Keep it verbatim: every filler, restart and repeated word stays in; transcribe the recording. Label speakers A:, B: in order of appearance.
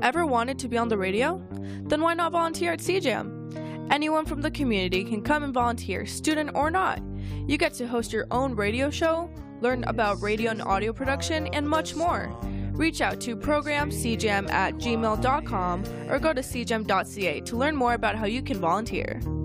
A: Ever wanted to be on the radio? Then why not volunteer at C Jam? Anyone from the community can come and volunteer, student or not. You get to host your own radio show, learn about radio and audio production, and much more. Reach out to program c jam at gmail dot com or go to c jam dot c a to learn more about how you can volunteer.